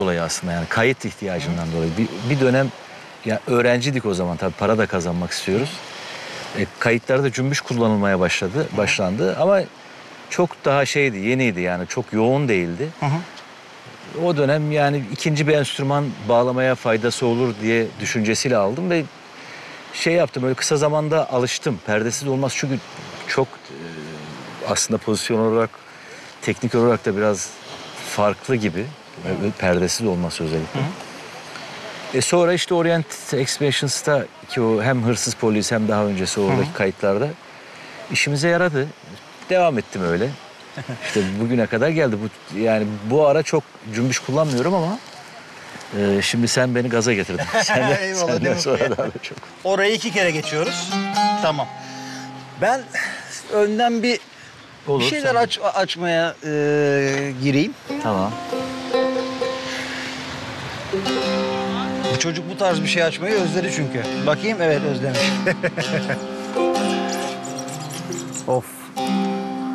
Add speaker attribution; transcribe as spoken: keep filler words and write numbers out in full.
Speaker 1: dolayı aslında yani kayıt ihtiyacından Hı. dolayı. Bir, bir dönem ya öğrenciydik o zaman tabii para da kazanmak istiyoruz. E, kayıtlarda cümbüş kullanılmaya başladı, Hı. başlandı ama çok daha şeydi, yeniydi yani çok yoğun değildi. Hı hı. O dönem yani ikinci bir enstrüman bağlamaya faydası olur diye düşüncesiyle aldım ve şey yaptım öyle kısa zamanda alıştım. Perdesiz olmaz çünkü çok e, aslında pozisyon olarak, teknik olarak da biraz farklı gibi. Hı. Perdesiz olması özellikle. Hı. E sonra işte Orient Expansions'ta ki o hem Hırsız Polis hem daha öncesi oradaki Hı. kayıtlarda işimize yaradı. Devam ettim öyle. İşte bugüne kadar geldi. Bu, yani bu ara çok cümbüş kullanmıyorum ama e, şimdi sen beni gaza getirdin. Sen de,
Speaker 2: Eyvallah,
Speaker 1: senden sonra daha da çok.
Speaker 2: Orayı iki kere geçiyoruz. Tamam. Ben önden bir,
Speaker 1: Olur,
Speaker 2: bir şeyler aç, açmaya e, gireyim.
Speaker 1: Tamam.
Speaker 2: Bu çocuk bu tarz bir şey açmayı özledi çünkü. Bakayım, evet özlemiş. Of.